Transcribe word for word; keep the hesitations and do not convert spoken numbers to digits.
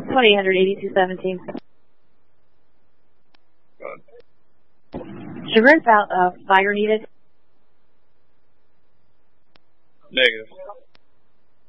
twenty-eight hundred, eighty-two seventeen. Sugar and sal uh, fire needed. Negative.